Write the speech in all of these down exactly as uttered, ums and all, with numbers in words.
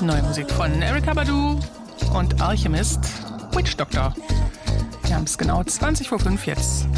Neue Musik von Erykah Badu und Alchemist, Witch Doctor. Wir haben es genau zwanzig vor fünf jetzt.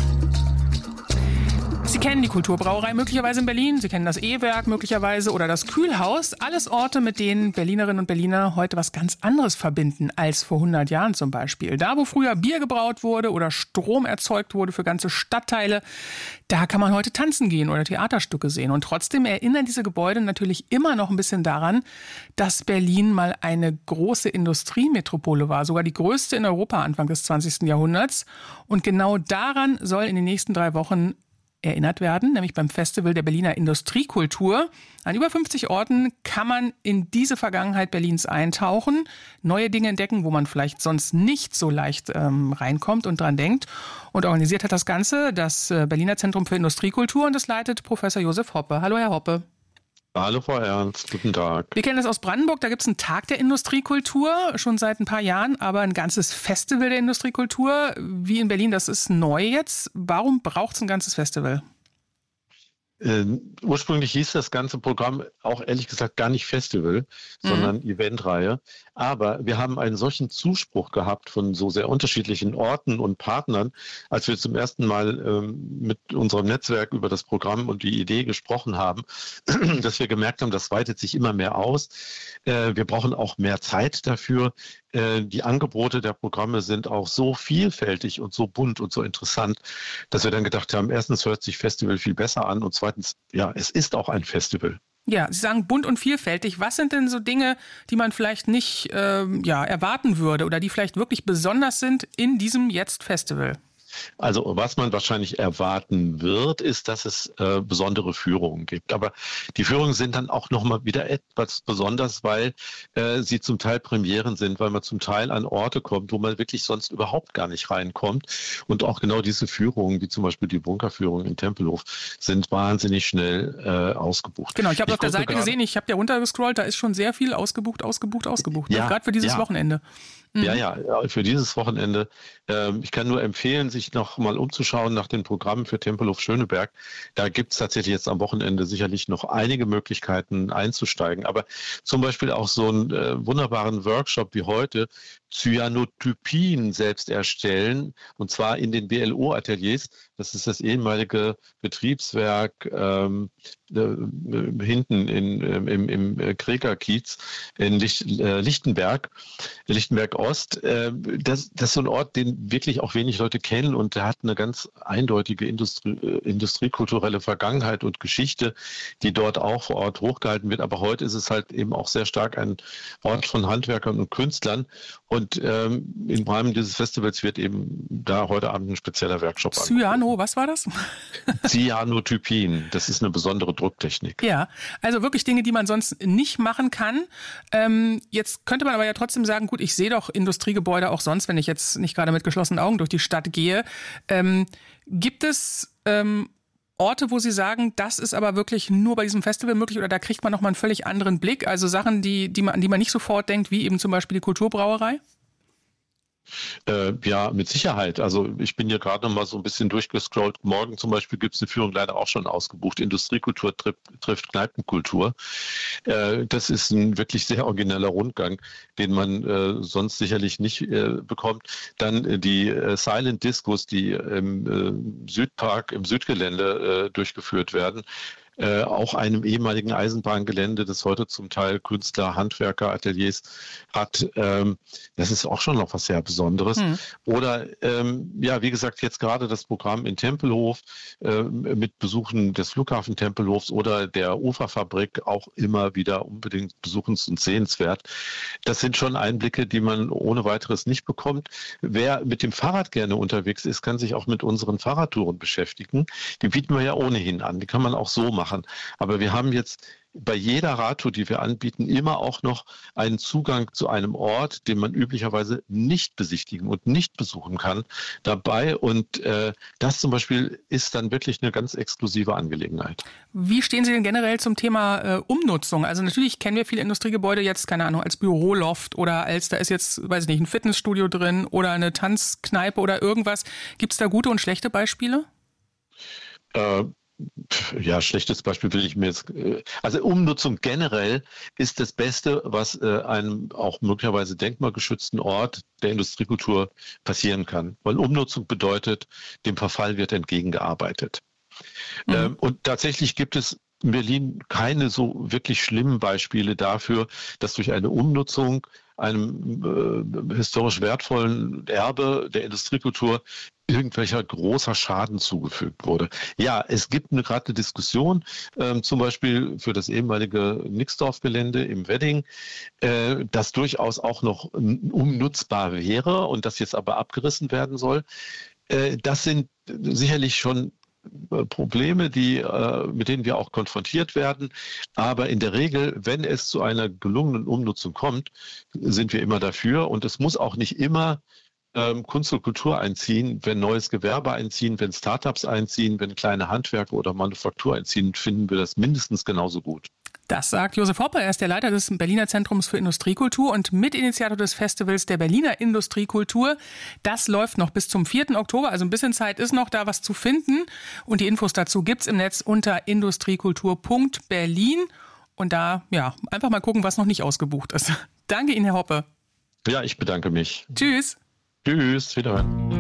Sie kennen die Kulturbrauerei möglicherweise in Berlin, Sie kennen das E-Werk möglicherweise oder das Kühlhaus. Alles Orte, mit denen Berlinerinnen und Berliner heute was ganz anderes verbinden als vor hundert Jahren zum Beispiel. Da, wo früher Bier gebraut wurde oder Strom erzeugt wurde für ganze Stadtteile, da kann man heute tanzen gehen oder Theaterstücke sehen. Und trotzdem erinnern diese Gebäude natürlich immer noch ein bisschen daran, dass Berlin mal eine große Industriemetropole war, sogar die größte in Europa Anfang des zwanzigsten Jahrhunderts. Und genau daran soll in den nächsten drei Wochen erinnert werden, nämlich beim Festival der Berliner Industriekultur. An über fünfzig Orten kann man in diese Vergangenheit Berlins eintauchen, neue Dinge entdecken, wo man vielleicht sonst nicht so leicht ähm, reinkommt und dran denkt. Und organisiert hat das Ganze das äh, Berliner Zentrum für Industriekultur und das leitet Professor Josef Hoppe. Hallo, Herr Hoppe. Hallo Frau Ernst, guten Tag. Wir kennen das aus Brandenburg, da gibt es einen Tag der Industriekultur, schon seit ein paar Jahren, aber ein ganzes Festival der Industriekultur, wie in Berlin, das ist neu jetzt. Warum braucht es ein ganzes Festival? Äh, ursprünglich hieß das ganze Programm auch ehrlich gesagt gar nicht Festival, mhm. sondern Eventreihe. Aber wir haben einen solchen Zuspruch gehabt von so sehr unterschiedlichen Orten und Partnern, als wir zum ersten Mal ähm, mit unserem Netzwerk über das Programm und die Idee gesprochen haben, dass wir gemerkt haben, das weitet sich immer mehr aus. Äh, wir brauchen auch mehr Zeit dafür. Äh, die Angebote der Programme sind auch so vielfältig und so bunt und so interessant, dass wir dann gedacht haben, erstens hört sich Festival viel besser an und zweitens, ja, es ist auch ein Festival. Ja, Sie sagen bunt und vielfältig. Was sind denn so Dinge, die man vielleicht nicht ähm, ja, erwarten würde oder die vielleicht wirklich besonders sind in diesem jetzt Festival? Also was man wahrscheinlich erwarten wird, ist, dass es äh, besondere Führungen gibt. Aber die Führungen sind dann auch nochmal wieder etwas besonders, weil äh, sie zum Teil Premieren sind, weil man zum Teil an Orte kommt, wo man wirklich sonst überhaupt gar nicht reinkommt. Und auch genau diese Führungen, wie zum Beispiel die Bunkerführung in Tempelhof, sind wahnsinnig schnell äh, ausgebucht. Genau, ich habe auf der Seite gesehen, ich habe ja runtergescrollt, da ist schon sehr viel ausgebucht, ausgebucht, ausgebucht. Ja, gerade für dieses ja. Wochenende. Mhm. Ja, ja, für dieses Wochenende. Ähm, ich kann nur empfehlen, sich noch mal umzuschauen nach den Programmen für Tempelhof Schöneberg. Da gibt es tatsächlich jetzt am Wochenende sicherlich noch einige Möglichkeiten einzusteigen. Aber zum Beispiel auch so einen äh, wunderbaren Workshop wie heute, Cyanotypien selbst erstellen, und zwar in den B L O-Ateliers. Das ist das ehemalige Betriebswerk ähm, äh, hinten in, äh, im, im Kreker-Kiez in Licht, äh, Lichtenberg, Lichtenberg Ost. Äh, das, das ist so ein Ort, den wirklich auch wenig Leute kennen, und der hat eine ganz eindeutige Industrie, äh, industriekulturelle Vergangenheit und Geschichte, die dort auch vor Ort hochgehalten wird. Aber heute ist es halt eben auch sehr stark ein Ort von Handwerkern und Künstlern. Und ähm, im Rahmen dieses Festivals wird eben da heute Abend ein spezieller Workshop angeboten. Cyano, was war das? Cyanotypien, das ist eine besondere Drucktechnik. Ja, also wirklich Dinge, die man sonst nicht machen kann. Ähm, jetzt könnte man aber ja trotzdem sagen, gut, ich sehe doch Industriegebäude auch sonst, wenn ich jetzt nicht gerade mit geschlossenen Augen durch die Stadt gehe. Ähm, gibt es ähm, Orte, wo Sie sagen, das ist aber wirklich nur bei diesem Festival möglich, oder da kriegt man nochmal einen völlig anderen Blick? Also Sachen, die, die man, an die man nicht sofort denkt, wie eben zum Beispiel die Kulturbrauerei? Äh, ja, mit Sicherheit. Also ich bin hier gerade noch mal so ein bisschen durchgescrollt. Morgen zum Beispiel gibt es eine Führung, leider auch schon ausgebucht. Industriekultur trifft, trifft Kneipenkultur. Äh, das ist ein wirklich sehr origineller Rundgang, den man äh, sonst sicherlich nicht äh, bekommt. Dann äh, die äh, Silent Discos, die im äh, Südpark, im Südgelände äh, durchgeführt werden. Äh, auch einem ehemaligen Eisenbahngelände, das heute zum Teil Künstler, Handwerker, Ateliers hat. Ähm, das ist auch schon noch was sehr Besonderes. Hm. Oder, ähm, ja, wie gesagt, jetzt gerade das Programm in Tempelhof äh, mit Besuchen des Flughafen Tempelhofs oder der Uferfabrik auch immer wieder unbedingt besuchens- und sehenswert. Das sind schon Einblicke, die man ohne weiteres nicht bekommt. Wer mit dem Fahrrad gerne unterwegs ist, kann sich auch mit unseren Fahrradtouren beschäftigen. Die bieten wir ja ohnehin an. Die kann man auch so machen. Aber wir haben jetzt bei jeder Radtour, die wir anbieten, immer auch noch einen Zugang zu einem Ort, den man üblicherweise nicht besichtigen und nicht besuchen kann, dabei. Und äh, das zum Beispiel ist dann wirklich eine ganz exklusive Angelegenheit. Wie stehen Sie denn generell zum Thema äh, Umnutzung? Also natürlich kennen wir viele Industriegebäude jetzt, keine Ahnung, als Büroloft oder als, da ist jetzt, weiß ich nicht, ein Fitnessstudio drin oder eine Tanzkneipe oder irgendwas. Gibt es da gute und schlechte Beispiele? Äh, Ja, schlechtes Beispiel will ich mir jetzt. Also Umnutzung generell ist das Beste, was einem auch möglicherweise denkmalgeschützten Ort der Industriekultur passieren kann. Weil Umnutzung bedeutet, dem Verfall wird entgegengearbeitet. Mhm. Und tatsächlich gibt es in Berlin keine so wirklich schlimmen Beispiele dafür, dass durch eine Umnutzung einem äh, historisch wertvollen Erbe der Industriekultur irgendwelcher großer Schaden zugefügt wurde. Ja, es gibt eine gerade eine Diskussion, ähm, zum Beispiel für das ehemalige Nixdorf-Gelände im Wedding, äh, das durchaus auch noch umnutzbar wäre und das jetzt aber abgerissen werden soll. Äh, das sind sicherlich schon Probleme, die, äh, mit denen wir auch konfrontiert werden. Aber in der Regel, wenn es zu einer gelungenen Umnutzung kommt, sind wir immer dafür. Und es muss auch nicht immer ähm, Kunst und Kultur einziehen. Wenn neues Gewerbe einziehen, wenn Startups einziehen, wenn kleine Handwerke oder Manufaktur einziehen, finden wir das mindestens genauso gut. Das sagt Josef Hoppe. Er ist der Leiter des Berliner Zentrums für Industriekultur und Mitinitiator des Festivals der Berliner Industriekultur. Das läuft noch bis zum vierten Oktober, also ein bisschen Zeit ist noch, da was zu finden. Und die Infos dazu gibt's im Netz unter industriekultur punkt berlin. Und da, ja, einfach mal gucken, was noch nicht ausgebucht ist. Danke Ihnen, Herr Hoppe. Ja, ich bedanke mich. Tschüss. Tschüss, wiederhören.